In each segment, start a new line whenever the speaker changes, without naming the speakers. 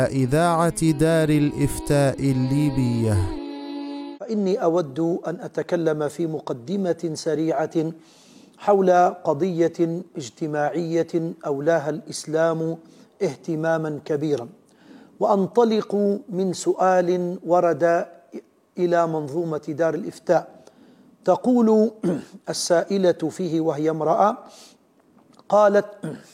إذاعة دار الإفتاء الليبية.
فإني أود أن أتكلم في مقدمة سريعة حول قضية اجتماعية أولاها الإسلام اهتماما كبيرا، وأنطلق من سؤال ورد إلى منظومة دار الإفتاء. تقول السائلة فيه وهي امرأة، قالت: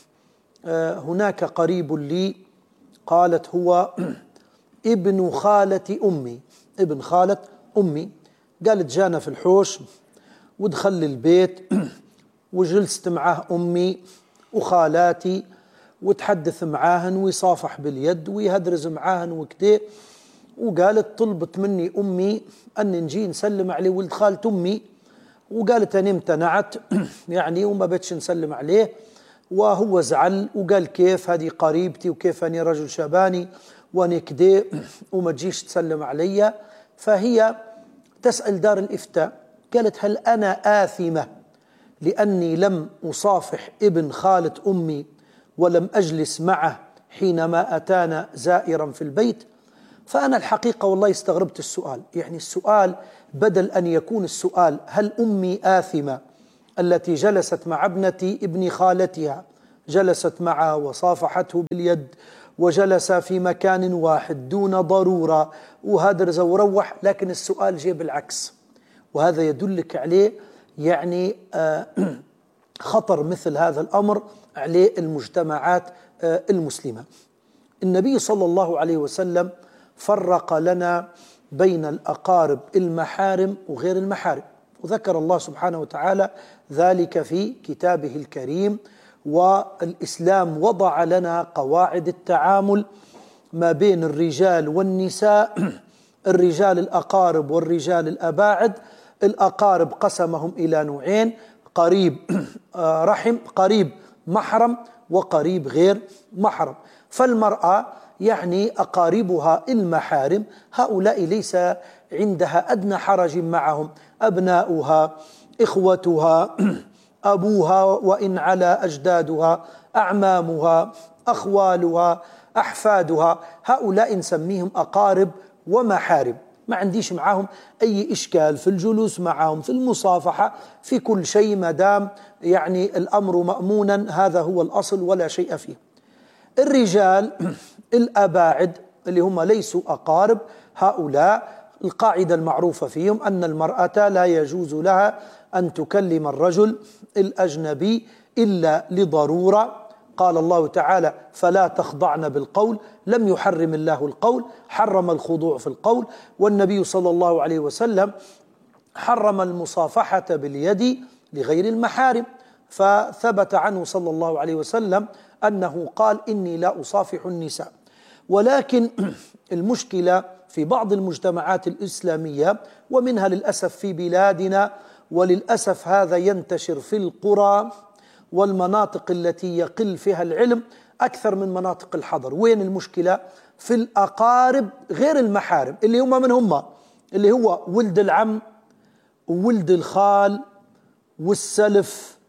هناك قريب لي، قالت هو ابن خالة أمي، ابن خالة أمي. قالت جانا في الحوش ودخل البيت وجلست معاه أمي وخالاتي وتحدث معاهن ويصافح باليد ويهدرز معاهن وكده. وقالت طلبت مني أمي أن نجي نسلم عليه ولد خالة أمي، وقالت أنا امتنعت يعني وما بتش نسلم عليه، وهو زعل وقال كيف هذه قريبتي وكيف أني رجل شباني وأنا كده وما تجيش تسلم علي. فهي تسأل دار الإفتاء، قالت هل أنا آثمة لأني لم أصافح ابن خالة أمي ولم أجلس معه حينما أتانا زائرا في البيت؟ فأنا الحقيقة والله استغربت السؤال. يعني السؤال بدل أن يكون السؤال هل أمي آثمة التي جلست مع ابنة ابن خالتها، جلست معه وصافحته باليد وجلس في مكان واحد دون ضرورة وهدرز وروح، لكن السؤال جاء بالعكس. وهذا يدلك عليه يعني خطر مثل هذا الأمر عليه المجتمعات المسلمة. النبي صلى الله عليه وسلم فرق لنا بين الأقارب المحارم وغير المحارم، وذكر الله سبحانه وتعالى ذلك في كتابه الكريم. والإسلام وضع لنا قواعد التعامل ما بين الرجال والنساء، الرجال الأقارب والرجال الأباعد. الأقارب قسمهم إلى نوعين: قريب رحم، قريب محرم، وقريب غير محرم. فالمرأة يعني أقاربها المحارم هؤلاء ليس عندها أدنى حرج معهم، أبناؤها، إخوتها، أبوها وإن على أجدادها، أعمامها، أخوالها، أحفادها، هؤلاء نسميهم أقارب ومحارم. ما عنديش معهم أي إشكال في الجلوس معهم، في المصافحة، في كل شيء، ما دام يعني الأمر مأمونا، هذا هو الأصل ولا شيء فيه. الرجال الأباعد اللي هم ليسوا أقارب، هؤلاء القاعدة المعروفة فيهم أن المرأة لا يجوز لها أن تكلم الرجل الأجنبي إلا لضرورة. قال الله تعالى: فلا تخضعن بالقول. لم يحرم الله القول، حرم الخضوع في القول. والنبي صلى الله عليه وسلم حرم المصافحة باليد لغير المحارم، فثبت عنه صلى الله عليه وسلم أنه قال: إني لا أصافح النساء. ولكن المشكلة في بعض المجتمعات الإسلامية، ومنها للأسف في بلادنا، وللأسف هذا ينتشر في القرى والمناطق التي يقل فيها العلم أكثر من مناطق الحضر. وين المشكلة؟ في الأقارب غير المحارم، اللي هم من هم؟ اللي هو ولد العم وولد الخال والسلف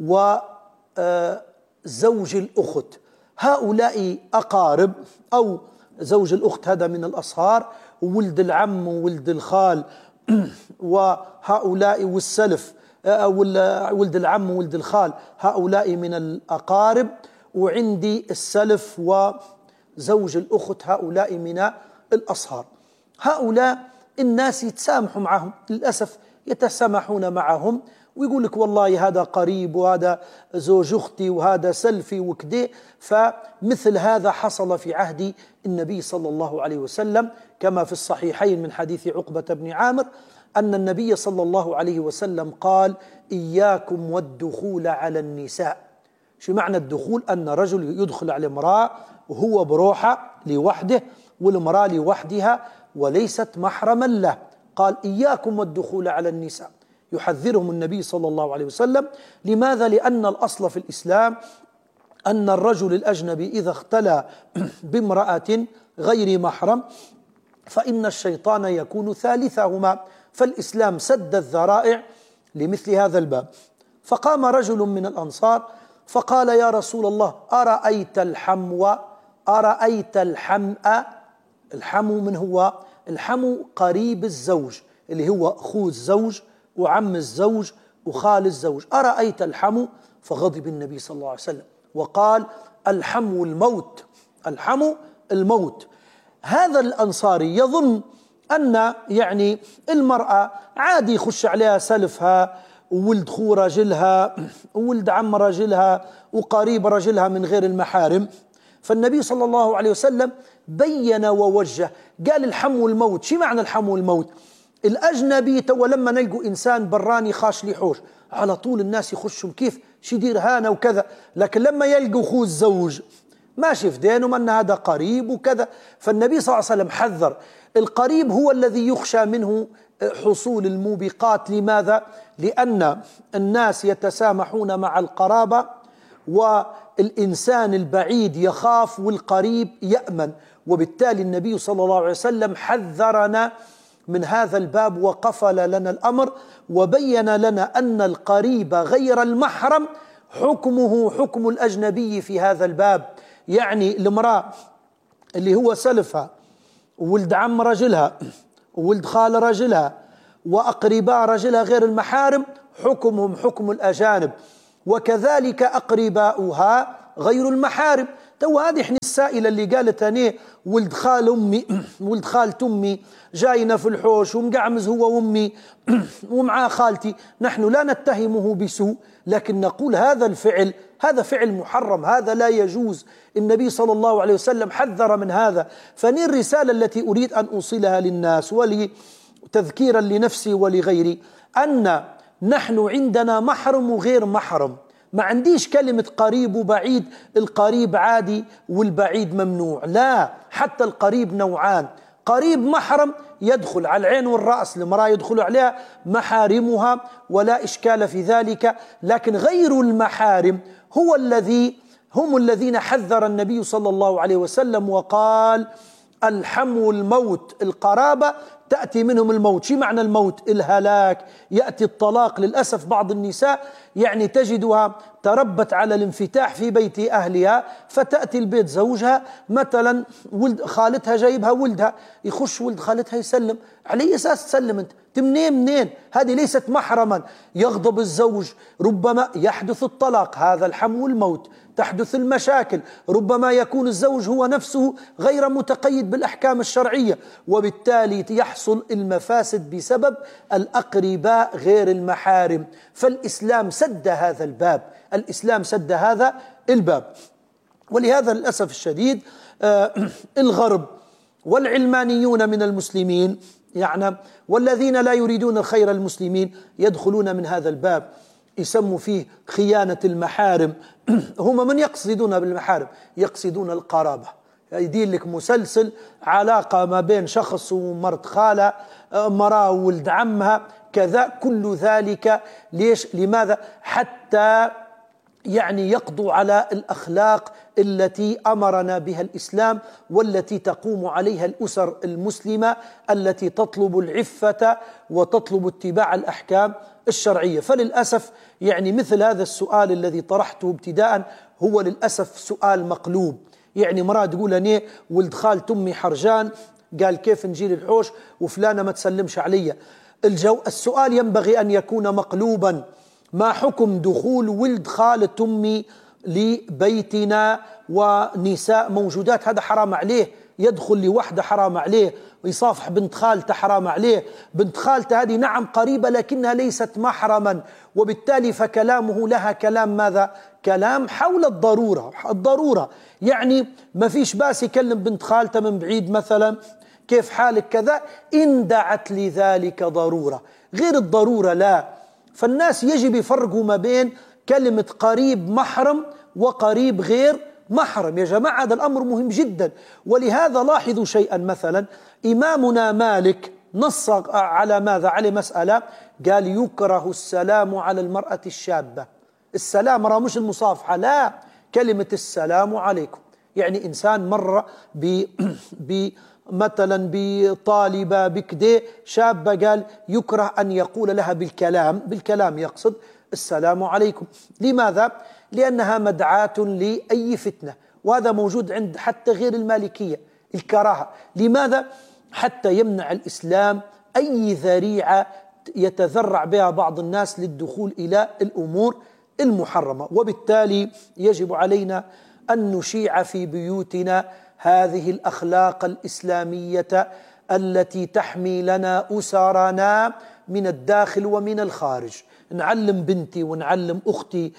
وزوج الأخت. هؤلاء أقارب، أو زوج الأخت هذا من الأصهار، وولد العم وولد الخال وهؤلاء والسلف، ولد العم وولد الخال، هؤلاء من الأقارب. وعندي السلف وزوج الأخت، هؤلاء من الأصهار. هؤلاء الناس يتسامحوا معهم، للأسف يتسامحون معهم ويقول لك والله هذا قريب وهذا زوج أختي وهذا سلفي وكده. فمثل هذا حصل في عهد النبي صلى الله عليه وسلم، كما في الصحيحين من حديث عقبة بن عامر أن النبي صلى الله عليه وسلم قال: إياكم والدخول على النساء. شو معنى الدخول؟ أن رجل يدخل على امرأة وهو بروحه لوحده والمرأة لوحدها وليست محرما له. قال: إياكم والدخول على النساء، يحذرهم النبي صلى الله عليه وسلم. لماذا؟ لأن الأصل في الإسلام أن الرجل الأجنبي إذا اختلى بامرأة غير محرم فإن الشيطان يكون ثالثهما، فالإسلام سد الذرائع لمثل هذا الباب. فقام رجل من الأنصار فقال: يا رسول الله، أرأيت الحمو أرأيت الحمأ. الحمو من هو؟ الحمو قريب الزوج، اللي هو أخوه الزوج وعم الزوج وخال الزوج. أرأيت الحمو؟ فغضب النبي صلى الله عليه وسلم وقال: الحمو الموت، الحمو الموت. هذا الأنصاري يظن أن يعني المرأة عادي يخش عليها سلفها وولد خو رجلها وولد عم رجلها وقريب رجلها من غير المحارم. فالنبي صلى الله عليه وسلم بين ووجه، قال: الحمو الموت. شو معنى الحمو الموت؟ الأجنبي تو لما نلقوا إنسان براني خاش لي حوش على طول الناس يخشوا كيف شي يدير هانا وكذا، لكن لما يلقوا أخوه الزوج ماشي في دينه من هذا قريب وكذا. فالنبي صلى الله عليه وسلم حذر. القريب هو الذي يخشى منه حصول الموبقات. لماذا؟ لأن الناس يتسامحون مع القرابة، والإنسان البعيد يخاف والقريب يأمن. وبالتالي النبي صلى الله عليه وسلم حذرنا من هذا الباب وقفل لنا الأمر وبين لنا أن القريب غير المحرم حكمه حكم الأجنبي في هذا الباب. يعني المرأة اللي هو سلفها وولد عم رجلها وولد خال رجلها وأقرباء رجلها غير المحارم حكمهم حكم الأجانب، وكذلك أقرباؤها غير المحارم. تو هذه احنا السائلة اللي قالت أنا ولد خال أمي ولد خالة أمي جاينا في الحوش ومقعمز هو وأمي ومعاه خالتي، نحن لا نتهمه بسوء، لكن نقول هذا الفعل هذا فعل محرم، هذا لا يجوز. النبي صلى الله عليه وسلم حذر من هذا. فني الرسالة التي أريد أن أوصلها للناس ولتذكيرا لنفسي ولغيري أن نحن عندنا محرم وغير محرم. ما عنديش كلمة قريب وبعيد، القريب عادي والبعيد ممنوع، لا، حتى القريب نوعان. قريب محرم يدخل على العين والرأس، المرأة يدخل عليها محارمها ولا إشكال في ذلك، لكن غير المحارم هم الذين حذر النبي صلى الله عليه وسلم وقال: الحمو الموت. القرابة تأتي منهم الموت. شو معنى الموت؟ الهلاك، يأتي الطلاق. للأسف بعض النساء يعني تجدها تربت على الانفتاح في بيت أهلها، فتأتي البيت زوجها مثلا ولد خالتها جايبها ولدها، يخش ولد خالتها يسلم على أساس تسلم أنت منين؟ هذه ليست محرما. يغضب الزوج، ربما يحدث الطلاق، هذا الحمو الموت. تحدث المشاكل، ربما يكون الزوج هو نفسه غير متقيد بالأحكام الشرعية، وبالتالي يحصل المفاسد بسبب الأقرباء غير المحارم. فالإسلام سد هذا الباب، الإسلام سد هذا الباب. ولهذا للأسف الشديد الغرب والعلمانيون من المسلمين يعني والذين لا يريدون الخير المسلمين يدخلون من هذا الباب، يسموا فيه خيانة المحارم. هم من يقصدون بالمحارم؟ يقصدون القرابة. يدير لك مسلسل علاقة ما بين شخص ومرت خالة، مرأة وولد عمها، كذا، كل ذلك ليش؟ لماذا؟ حتى يعني يقضوا على الأخلاق التي أمرنا بها الإسلام والتي تقوم عليها الأسر المسلمة التي تطلب العفة وتطلب اتباع الأحكام الشرعية. فللأسف يعني مثل هذا السؤال الذي طرحته ابتداء هو للأسف سؤال مقلوب. يعني مرأة تقول أنا ولد خالة أمي حرجان، قال كيف نجي للحوش وفلانة ما تسلمش علي؟ السؤال ينبغي أن يكون مقلوبا: ما حكم دخول ولد خالة أمي لبيتنا ونساء موجودات؟ هذا حرام عليه. يدخل لوحده حرام عليه، ويصافح بنت خالته حرام عليه. بنت خالته هذه نعم قريبة لكنها ليست محرما، وبالتالي فكلامه لها كلام ماذا؟ كلام حول الضرورة. يعني ما فيش باس يكلم بنت خالته من بعيد مثلا، كيف حالك كذا، إن دعت لذلك ضرورة. غير الضرورة لا. فالناس يجب يفرقوا ما بين كلمة قريب محرم وقريب غير محرم. يا جماعة هذا الأمر مهم جدا. ولهذا لاحظوا شيئا، مثلا إمامنا مالك نص على ماذا؟ على مسألة، قال: يكره السلام على المرأة الشابة. السلام راه مش المصافحة، لا، كلمة السلام عليكم. يعني إنسان مر مثلا بطالبة بكده شابة، قال يكره أن يقول لها بالكلام يقصد السلام عليكم. لماذا؟ لأنها مدعاة لأي فتنة، وهذا موجود عند حتى غير المالكية، الكراهة. لماذا؟ حتى يمنع الإسلام أي ذريعة يتذرع بها بعض الناس للدخول إلى الأمور المحرمة. وبالتالي يجب علينا أن نشيع في بيوتنا هذه الأخلاق الإسلامية التي تحمي لنا أسرنا من الداخل ومن الخارج. نعلم بنتي ونعلم أختي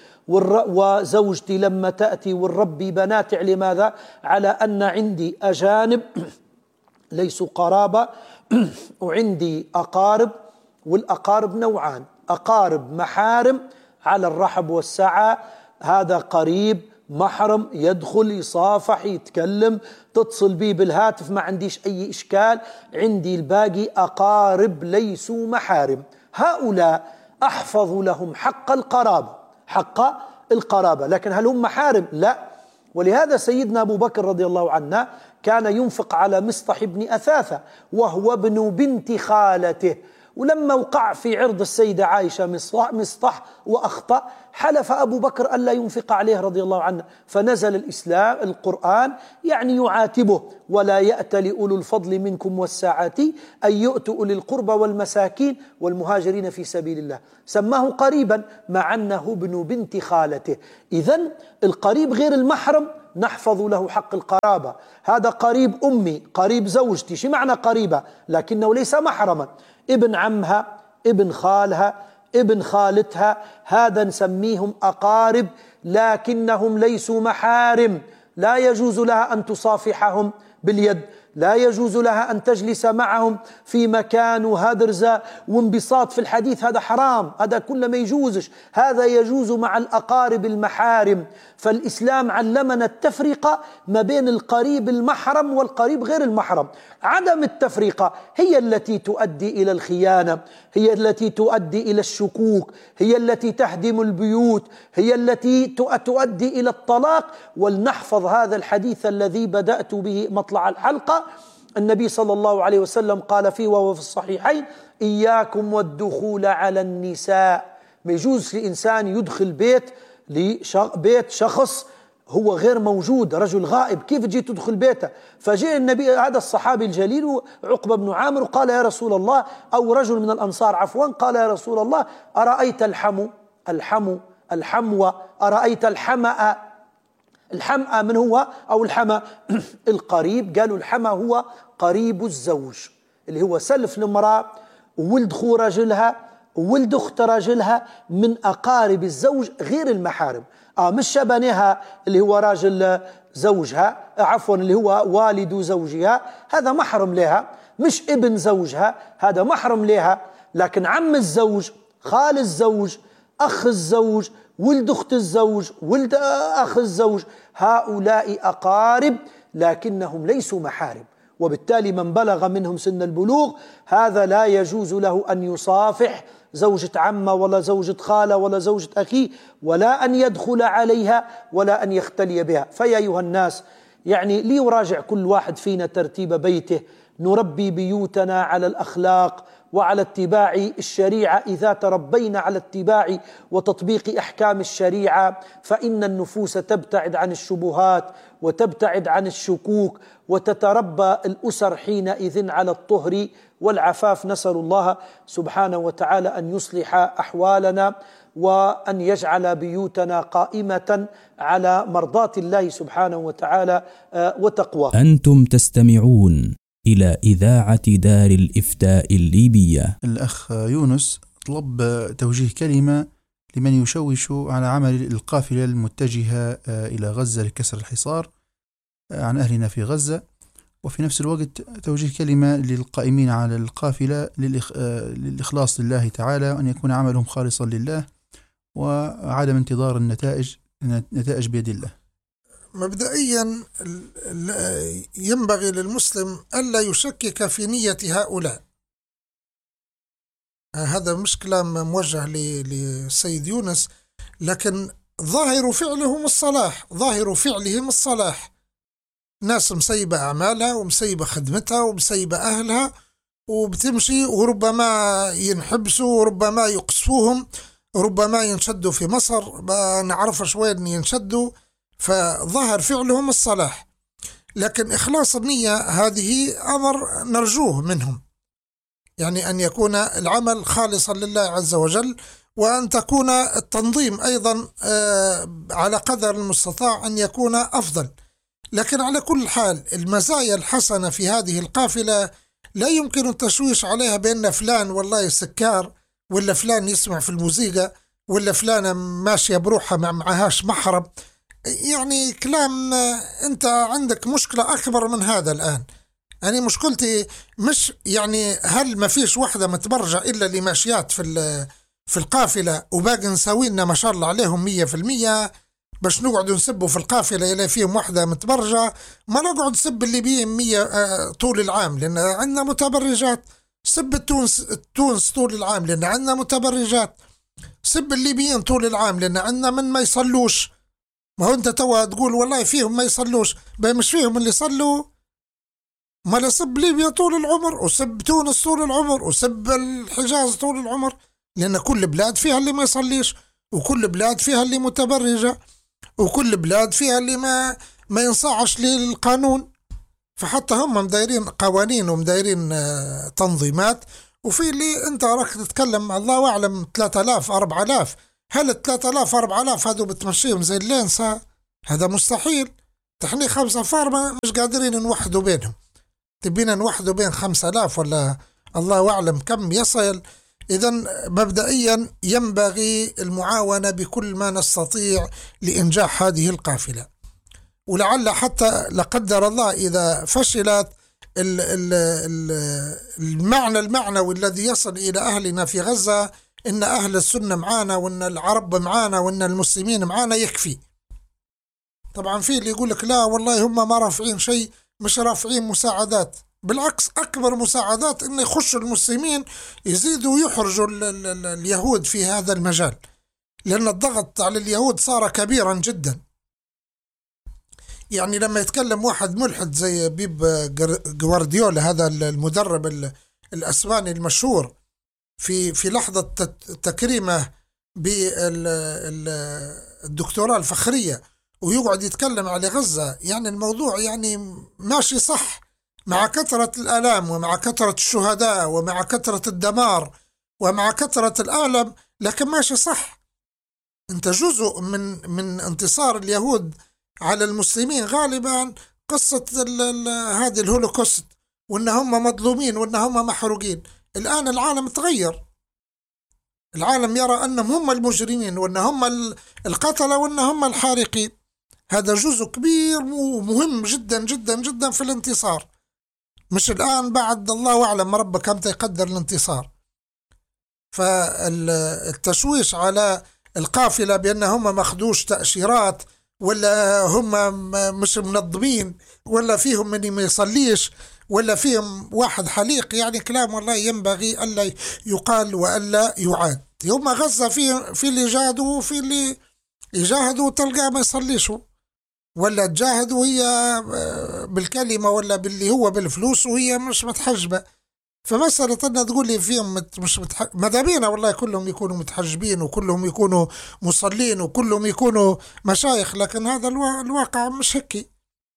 وزوجتي لما تأتي ونربي بناتي. لماذا؟ على أن عندي أجانب ليسوا قرابة وعندي أقارب، والأقارب نوعان: أقارب محارم على الرحب والسعة، هذا قريب محرم يدخل يصافح يتكلم تتصل بي بالهاتف ما عنديش أي إشكال. عندي الباقي أقارب ليسوا محارم، هؤلاء أحفظ لهم حق القرابة، حق القرابة، لكن هل هم محارم؟ لا. ولهذا سيدنا أبو بكر رضي الله عنه كان ينفق على مصطح بن أثاثة وهو ابن بنت خالته، ولما وقع في عرض السيدة عائشة مصطح وأخطأ حلف أبو بكر ألا ينفق عليه رضي الله عنه، فنزل القرآن يعني يعاتبه: ولا يأتل أولو الفضل منكم والسعة أن يؤتوا أولي القربى والمساكين والمهاجرين في سبيل الله. سماه قريبا مع أنه ابن بنت خالته. إذن القريب غير المحرم نحفظ له حق القرابة. هذا قريب أمي، قريب زوجتي، شو معنى قريبة؟ لكنه ليس محرما. ابن عمها، ابن خالها، ابن خالتها، هذا نسميهم أقارب لكنهم ليسوا محارم. لا يجوز لها أن تصافحهم باليد، لا يجوز لها أن تجلس معهم في مكان وهدرزة وانبساط في الحديث، هذا حرام، هذا كله ما يجوزش. هذا يجوز مع الأقارب المحارم. فالإسلام علمنا التفرقة ما بين القريب المحرم والقريب غير المحرم. عدم التفرقة هي التي تؤدي إلى الخيانة، هي التي تؤدي إلى الشكوك، هي التي تهدم البيوت، هي التي تؤدي إلى الطلاق. ولنحفظ هذا الحديث الذي بدأت به مطلع الحلقة. النبي صلى الله عليه وسلم قال فيه وهو في الصحيحين: إياكم والدخول على النساء. ما يجوز لإنسان يدخل بيت شخص هو غير موجود، رجل غائب، كيف جيت تدخل بيته؟ فجاء النبي هذا الصحابي الجليل عقبة بن عامر وقال: يا رسول الله، أو رجل من الأنصار عفوا، قال: يا رسول الله، أرأيت الحمو أرأيت الحمأ؟ الحمأ من هو؟ أو الحمأ القريب. قالوا الحمأ هو قريب الزوج، اللي هو سلف المرأة وولد خو رجلها وولد أخت رجلها من أقارب الزوج غير المحارم. مش شبنها اللي هو راجل زوجها، عفوا اللي هو والد زوجها، هذا محرم لها. مش ابن زوجها، هذا محرم لها. لكن عم الزوج، خال الزوج، أخ الزوج، ولد أخت الزوج، ولد أخ الزوج، هؤلاء أقارب لكنهم ليسوا محارم. وبالتالي من بلغ منهم سن البلوغ هذا لا يجوز له أن يصافح زوجة عمه ولا زوجة خالة ولا زوجة أخيه، ولا أن يدخل عليها ولا أن يختلي بها. فيا أيها الناس، يعني ليراجع كل واحد فينا ترتيب بيته، نربي بيوتنا على الأخلاق وعلى اتباع الشريعة. إذا تربينا على اتباع وتطبيق أحكام الشريعة فإن النفوس تبتعد عن الشبهات وتبتعد عن الشكوك، وتتربى الأسر حينئذ على الطهر والعفاف. نسأل الله سبحانه وتعالى أن يصلح أحوالنا وأن يجعل بيوتنا قائمة على مرضاة الله سبحانه وتعالى وتقوى.
أنتم تستمعون إلى إذاعة دار الإفتاء الليبية.
الأخ يونس طلب توجيه كلمة لمن يشوش على عمل القافلة المتجهة إلى غزة لكسر الحصار عن أهلنا في غزة، وفي نفس الوقت توجيه كلمة للقائمين على القافلة للإخلاص لله تعالى، وأن يكون عملهم خالصا لله وعدم انتظار النتائج بيد الله.
مبدئيا ينبغي للمسلم ألا يشكك في نية هؤلاء. هذا مش كلام موجه للسيد يونس، لكن ظاهر فعلهم الصلاح، ظاهر فعلهم الصلاح. ناس مسيبة أعمالها ومسيبة خدمتها ومسيبة أهلها وبتمشي، وربما ينحبسوا وربما يقصفوهم، ربما ينشدوا في مصر، ما نعرفش وين ينشدوا. فظهر فعلهم الصلاح، لكن إخلاص النية هذه أمر نرجوه منهم، يعني أن يكون العمل خالصا لله عز وجل، وأن تكون التنظيم أيضا على قدر المستطاع أن يكون أفضل. لكن على كل حال المزايا الحسنة في هذه القافلة لا يمكن التشويش عليها بأن فلان والله سكار، ولا فلان يسمع في الموسيقى، ولا فلانة ماشية بروحها معهاش محرم. يعني كلام، أنت عندك مشكلة أكبر من هذا الآن. يعني مشكلتي مش يعني هل ما فيش واحدة متبرجة إلا اللي ماشيات في القافلة وباقي نساوينا ما شاء الله عليهم 100%، باش نقعد نسبوا في القافلة إلا فيهم واحدة متبرجة، ما نقعد نسب الليبيين 100 طول العام لأن عندنا متبرجات، سب تونس طول العام لأن عندنا متبرجات، سب الليبيين طول العام لأن عندنا من ما يصلوش. ما هو أنت توا تقول والله فيهم ما يصلوش، مش فيهم اللي يصلوا، ما لسب ليبيا طول العمر، وسب تونس طول العمر، وسب الحجاز طول العمر، لأن كل بلاد فيها اللي ما يصليش، وكل بلاد فيها اللي متبرجة، وكل بلاد فيها اللي ما ينصعش للقانون. فحتى هم مدايرين قوانين ومدايرين تنظيمات، وفي اللي انت راك تتكلم الله أعلم 3000 4000. هل 3000 4000 هذو بتمشيهم زي اللينسة؟ هذا مستحيل. تحني 5 فار مش قادرين نوحدوا بينهم، تبينا نوحدوا بين 5000 ولا الله أعلم كم يصل. إذن مبدئيا ينبغي المعاونة بكل ما نستطيع لإنجاح هذه القافلة، ولعل حتى لقدر الله إذا فشلت المعنى المعنوي الذي يصل إلى أهلنا في غزة إن أهل السنة معانا، وإن العرب معانا، وإن المسلمين معانا يكفي. طبعا في اللي يقول لك لا والله هم ما رافعين شيء، مش رافعين مساعدات، بالعكس أكبر مساعدات إن يخشوا المسلمين يزيدوا يحرجوا اليهود في هذا المجال، لأن الضغط على اليهود صار كبيرا جدا. يعني لما يتكلم واحد ملحد زي بيب جوارديولا هذا المدرب الأسباني المشهور في لحظة تكريمه بالدكتوراه الفخرية ويقعد يتكلم على غزة، يعني الموضوع يعني ماشي صح مع كثرة الآلام ومع كثرة الشهداء ومع كثرة الدمار ومع كثرة الألم، لكن ماشي صح. انت جزء من انتصار اليهود على المسلمين غالبا قصة هذه الهولوكوست، وان هم مظلومين وان هم محروقين. الآن العالم تغير، العالم يرى أنهم هم المجرمين وأن هم القتلة وأن هم الحارقين. هذا جزء كبير ومهم جدا جدا جدا في الانتصار، مش الآن بعد الله أعلم ربك كم يقدر الانتصار. فالتشويش على القافلة بأن هم مخدوش تأشيرات، ولا هم مش منظمين، ولا فيهم من ما يصليش، ولا فيهم واحد حليق، يعني كلام والله ينبغي ألا يقال وألا يعاد. يوم غزة في اللي جاهدوا وفي اللي يجاهدوا تلقى ما يصليشوا، ولا تجاهدوا هي بالكلمة ولا باللي هو بالفلوس وهي مش متحجبة. فمسألة أن تقول لي فيهم مش مدابينا والله كلهم يكونوا متحجبين وكلهم يكونوا مصلين وكلهم يكونوا مشايخ، لكن هذا الواقع مش هيك.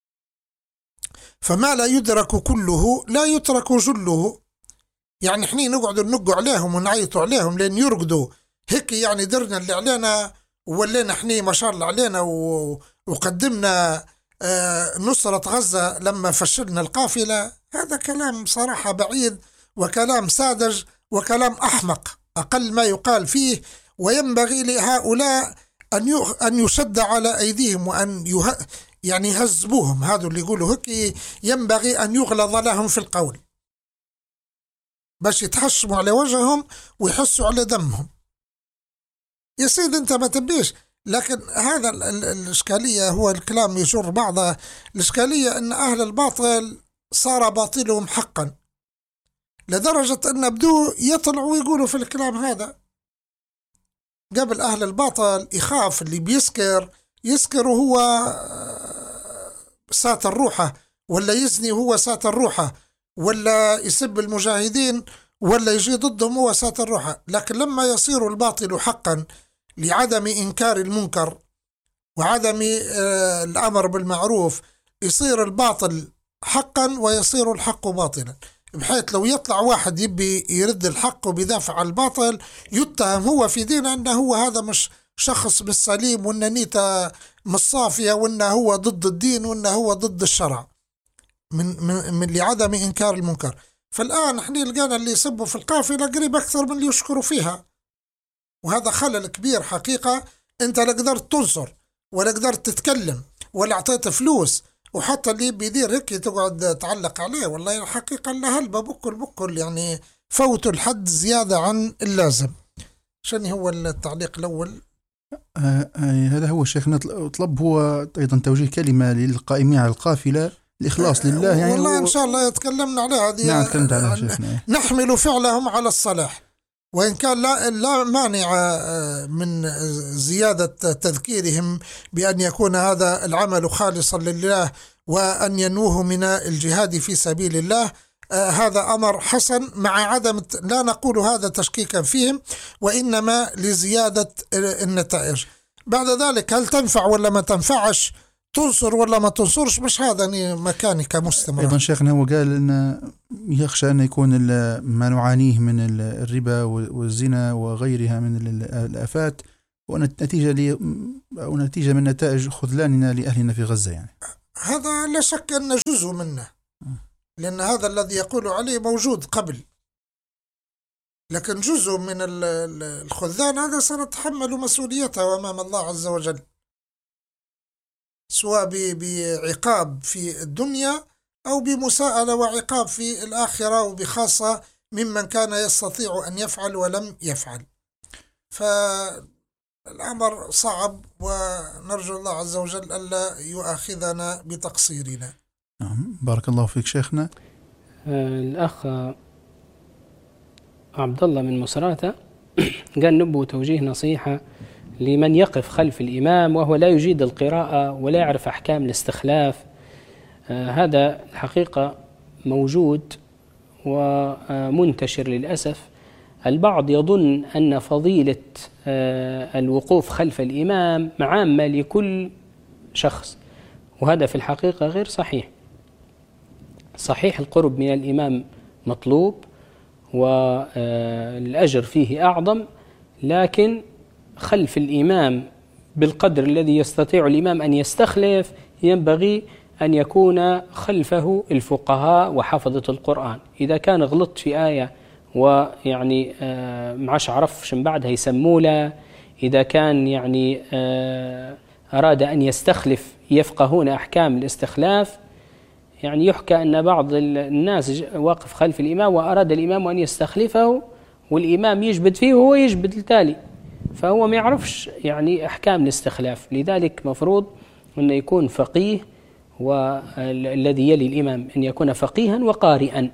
فما لا يدرك كله لا يترك جله. يعني احنا نقعد ننقوا عليهم ونعيطوا عليهم لين يرقدوا هيك، يعني درنا اللي علينا وولينا احنا ما شاء الله علينا وقدمنا نصرة غزة لما فشلنا القافلة. هذا كلام صراحة بعيد وكلام ساذج وكلام أحمق أقل ما يقال فيه. وينبغي لهؤلاء أن يشد على أيديهم وأن يعني يهذبوهم. هذا اللي يقولوا هيك ينبغي أن يغلظ لهم في القول باش يتحشموا على وجههم ويحسوا على دمهم. يا سيد أنت ما تبيش، لكن هذا الإشكالية هو الكلام يجر بعضه. الإشكالية أن أهل الباطل صار باطلهم حقا، لدرجة أن بدو يطلعوا ويقولوا في الكلام هذا. قبل أهل الباطل يخاف اللي يسكر وهو ساتر روحه، ولا يزني وهو ساتر روحه، ولا يسب المجاهدين ولا يجي ضدهم هو ساتر روحه. لكن لما يصير الباطل حقا لعدم إنكار المنكر وعدم الأمر بالمعروف، يصير الباطل حقا ويصير الحق باطلا، بحيث لو يطلع واحد يبي يرد الحق وبيدافع عن الباطل يتهم هو في دينه أنه هو هذا مش شخص بالسليم، وأنه نيته مش صافية، وأنه هو ضد الدين، وأنه هو ضد الشرع من لعدم إنكار المنكر. فالآن احنا لقينا اللي يسبوا في القافلة قريب أكثر من اللي يشكروا فيها، وهذا خلل كبير حقيقة. أنت لا قدرت تنصر ولا قدرت تتكلم ولا أعطيت فلوس، وحتى اللي بيدير هيك تقعد تعلق عليه. والله الحقيقة اللي هلبة بكل يعني فوتوا الحد زيادة عن اللازم. شنو هو التعليق الأول؟
هذا هو شيخنا طلب هو أيضا توجيه كلمة للقائمين على القافلة الإخلاص لله، يعني
والله إن شاء الله تكلمنا عليها هذه.
نعم تكلمت عليها شيخنا.
نحمل فعلهم على الصلاح، وإن كان لا مانع من زيادة تذكيرهم بأن يكون هذا العمل خالصا لله وأن ينوه من الجهاد في سبيل الله. هذا أمر حسن، مع عدم لا نقول هذا تشكيكا فيهم، وإنما لزيادة النتائج. بعد ذلك هل تنفع ولا ما تنفعش، تنصر ولا ما تنصرش، مش هذا مكاني كمستمر.
أيضا شيخنا هو قال أن يخشى أن يكون ما نعانيه من الربا والزنا وغيرها من الآفات ونتيجة من نتائج خذلاننا لأهلنا في غزة. يعني
هذا لا شك أن جزء منه، لأن هذا الذي يقول عليه موجود قبل، لكن جزء من الخذلان هذا سنتحمل مسؤوليته أمام الله عز وجل، سواء بعقاب في الدنيا أو بمساءلة وعقاب في الآخرة، وبخاصة ممن كان يستطيع أن يفعل ولم يفعل. فالأمر صعب، ونرجو الله عز وجل ألا يؤاخذنا بتقصيرنا.
بارك الله فيك شيخنا.
الأخ عبد الله من مصراتة قال نبو توجيه نصيحة لمن يقف خلف الإمام وهو لا يجيد القراءة ولا يعرف أحكام الاستخلاف. هذا الحقيقة موجود ومنتشر للأسف. البعض يظن أن فضيلة الوقوف خلف الإمام عامة لكل شخص، وهذا في الحقيقة غير صحيح. صحيح القرب من الإمام مطلوب والأجر فيه أعظم، لكن خلف الإمام بالقدر الذي يستطيع الإمام أن يستخلف ينبغي أن يكون خلفه الفقهاء وحفظة القرآن. إذا كان غلط في آية ويعني معش عرفش من بعدها يسموا له، إذا كان يعني أراد أن يستخلف يفقهون أحكام الاستخلاف. يعني يحكى أن بعض الناس واقف خلف الإمام وأراد الإمام أن يستخلفه والإمام يجبد فيه وهو يجبد التالي، فهو ما يعرفش يعني أحكام الاستخلاف. لذلك مفروض أن يكون فقيه، والذي يلي الإمام أن يكون فقيها وقارئا،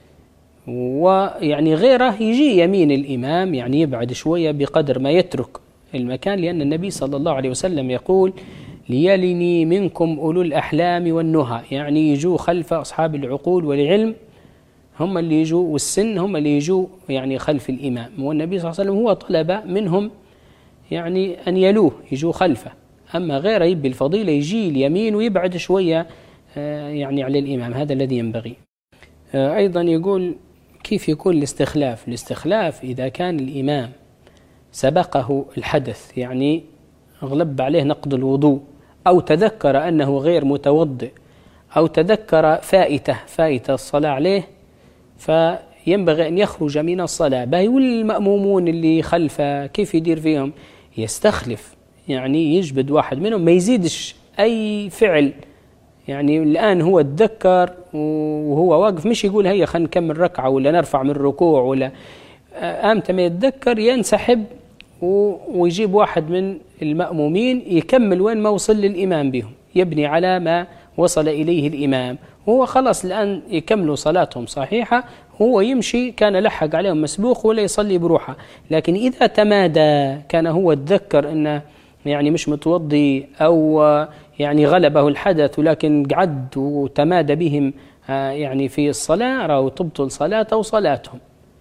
ويعني غيره يجي يمين الإمام يعني يبعد شوية بقدر ما يترك المكان، لأن النبي صلى الله عليه وسلم يقول ليلني منكم أولو الأحلام والنهى، يعني يجوا خلف أصحاب العقول والعلم، هم اللي يجوا والسن هم اللي يجوا يعني خلف الإمام. والنبي صلى الله عليه وسلم هو طلب منهم يعني أن يلوه يجوا خلفه، أما غيره يبي الفضيلة يجي اليمين ويبعد شوية يعني على الإمام. هذا الذي ينبغي. أيضا يقول كيف يكون الاستخلاف؟ الاستخلاف إذا كان الإمام سبقه الحدث، يعني غلب عليه نقض الوضوء، أو تذكر أنه غير متوضئ، أو تذكر فائتة الصلاة عليه، فينبغي أن يخرج من الصلاة. باهي والمأمومون اللي خلفه كيف يدير فيهم؟ يستخلف، يعني يجبد واحد منهم ما يزيدش أي فعل. يعني الآن هو تذكر وهو واقف، مش يقول هيا خلينا نكمل ركعة ولا نرفع من الركوع، ولا أمتى ما يتذكر ينسحب ويجيب واحد من المأمومين يكمل وين ما وصل للإمام بهم، يبني على ما وصل إليه الإمام، وهو خلص الآن يكملوا صلاتهم صحيحة، هو يمشي كان لحق عليهم مسبوق ولا يصلي بروحه. لكن إذا تمادى كان هو تذكر أنه يعني مش متوضي، أو يعني غلبه الحدث ولكن قعد وتمادى بهم يعني في الصلاة، راهو تبطل صلاته وصلاتهم.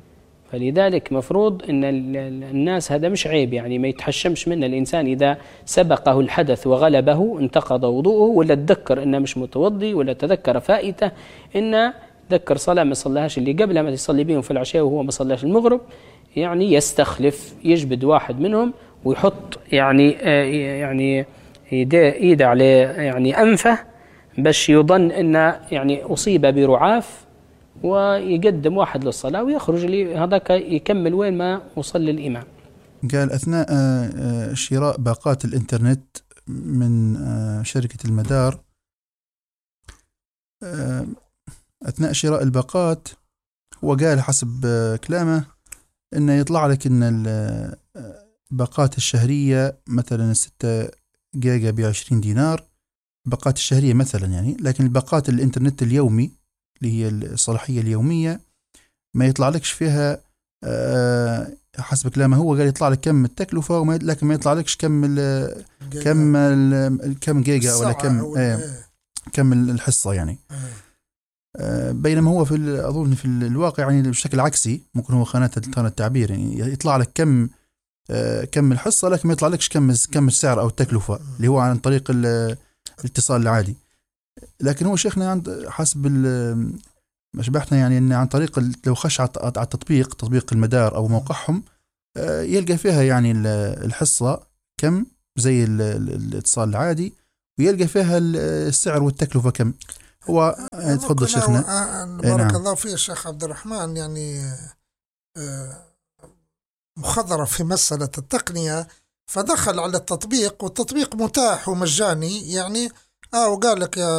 فلذلك مفروض أن الناس هذا مش عيب، يعني ما يتحشمش منه الإنسان إذا سبقه الحدث وغلبه انتقض وضوءه، ولا تذكر إنه مش متوضي، ولا تذكر فائته إنه تذكر صلاة ما صلاهاش اللي قبلها، ما يصلي بيهم في العشاء وهو ما صلاش المغرب، يعني يستخلف، يجبد واحد منهم ويحط يعني يده على يعني أنفه باش يظن إنه يعني أصيب برعاف، ويقدم واحد للصلاة ويخرج لي هذاك يكمل وين ما وصل الإمام.
قال أثناء شراء باقات الإنترنت من شركة المدار، أثناء شراء الباقات هو قال حسب كلامه إنه يطلع لك إن الباقات الشهرية مثلا 6 جيجا ب20 دينار، باقات الشهرية مثلا يعني، لكن الباقات الإنترنت اليومي اللي هي الصلاحية اليومية ما يطلع لكش فيها حسب كلامه هو قال يطلع لك كم التكلفة، لكن ما يطلع لكش كم جيجا ولا كم الحصة يعني. بينما هو أظن في الواقع يعني بشكل عكسي، ممكن هو خانة التعبير، يعني يطلع لك كم الحصة لكن ما يطلع لكش كم السعر أو التكلفة اللي هو عن طريق الاتصال العادي. لكن هو شيخنا عند حسب ما شبحنا يعني إن عن طريق لو خش على تطبيق المدار أو موقعهم يلقى فيها يعني الحصة كم زي الاتصال العادي، ويلقى فيها السعر والتكلفة كم. هو تفضل شيخنا.
بارك الله فيك شيخ عبد الرحمن. يعني مخضرة في مسألة التقنية، فدخل على التطبيق والتطبيق متاح ومجاني يعني، وقال لك يا